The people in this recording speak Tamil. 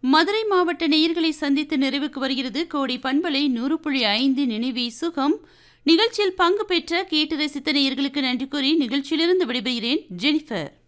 மதுரை மாவட்ட நேயர்களை சந்தித்து நிறைவுக்கு வருகிறது கோடி பண்பலை 100.5 நினைவே சுகம். நிகழ்ச்சியில் பங்கு பெற்ற கேட்டு ரசித்த நேயர்களுக்கு நன்றி கூறி நிகழ்ச்சியிலிருந்து விடைபெறுகிறேன் ஜெனிஃபர்.